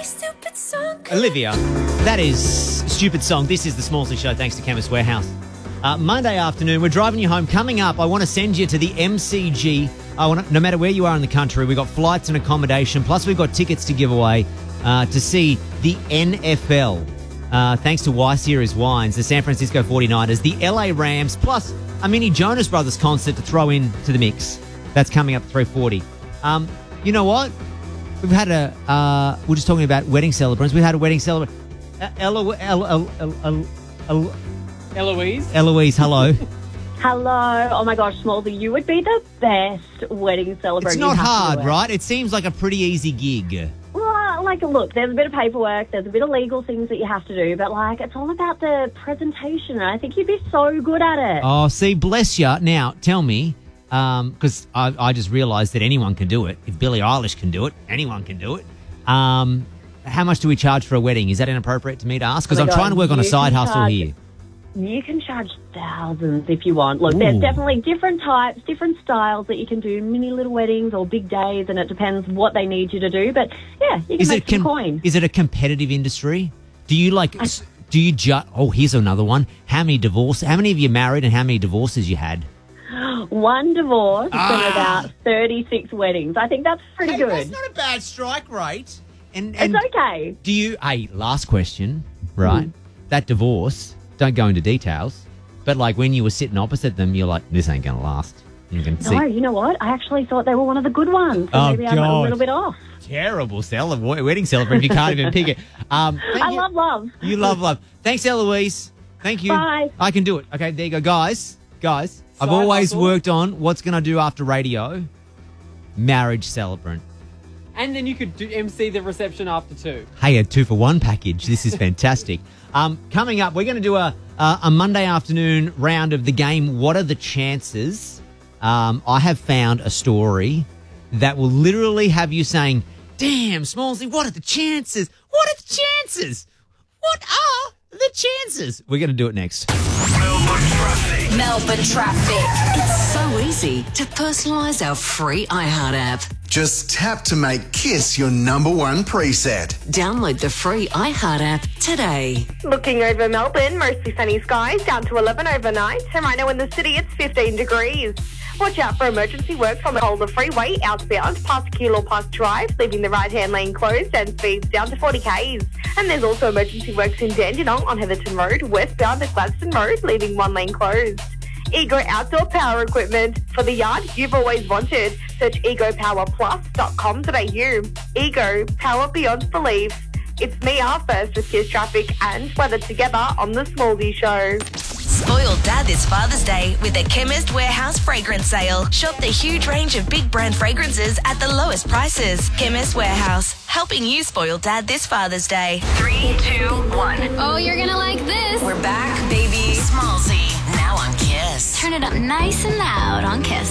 stupid song. Olivia, that is Stupid Song. This is the Smallsy Show, thanks to Chemist Warehouse. Monday afternoon, we're driving you home. Coming up, I want to send you to the MCG. No matter where you are in the country, we've got flights and accommodation, plus we've got tickets to give away to see the NFL. Thanks to Y Series Wines, the San Francisco 49ers, the LA Rams, plus a mini Jonas Brothers concert to throw in to the mix. That's coming up at 3:40. You know what? We've had we're just talking about wedding celebrants. We had a wedding celebrant. Eloise, hello. Hello. Oh, my gosh, Smallsy, you would be the best wedding celebrant. It's not hard, right? It seems like a pretty easy gig. Well, look, there's a bit of paperwork, there's a bit of legal things that you have to do, but, it's all about the presentation, and I think you'd be so good at it. Oh, see, bless you. Now, tell me, because I just realised that anyone can do it. If Billie Eilish can do it, anyone can do it. How much do we charge for a wedding? Is that inappropriate to me to ask? Because I'm trying to work on a side hustle here. You can charge thousands if you want. Look, there's definitely different types, different styles that you can do, mini little weddings or big days, and it depends what they need you to do. But, yeah, you can make some coin. Is it a competitive industry? Do you here's another one. How many of you married and how many divorces you had? One divorce and about 36 weddings. I think that's pretty good. That's not a bad strike rate. And it's okay. Last question, right? That divorce, don't go into details, but when you were sitting opposite them, you're like, this ain't going to last. You can see. No, you know what? I actually thought they were one of the good ones. So maybe I'm a little bit off. Terrible wedding celebrant if you can't even pick it. I love love. You love love. Thanks, Eloise. Thank you. Bye. I can do it. Okay, there you go. Guys, I've always worked on what's going to do after radio. Marriage celebrant. And then you could MC the reception after too. Hey, a 2-for-1 package. This is fantastic. Coming up, we're going to do a Monday afternoon round of the game, What Are the Chances? I have found a story that will literally have you saying, damn, Smallsy, what are the chances? What are the chances? What are the chances? We're going to do it next. Melbourne Traffic. It's so easy to personalise our free iHeart app. Just tap to make KISS your #1 preset. Download the free iHeart app today. Looking over Melbourne, mostly sunny skies, down to 11 overnight. And right now in the city, it's 15 degrees. Watch out for emergency works on the Calder Freeway, outbound past Keilor Park Drive, leaving the right-hand lane closed and speeds down to 40 k's. And there's also emergency works in Dandenong on Heatherton Road, westbound at Gladstone Road, leaving one lane closed. Ego Outdoor Power Equipment. For the yard you've always wanted, search egopowerplus.com.au. Ego, power beyond belief. It's me, First, with KISS Traffic and weather together on The Smallsy Show. Spoil Dad this Father's Day with a Chemist Warehouse fragrance sale. Shop the huge range of big brand fragrances at the lowest prices. Chemist Warehouse, helping you spoil Dad this Father's Day. 3, 2, 1. Oh, you're gonna like this. We're back, baby. Smallsy, now on KISS. Turn it up nice and loud on KISS.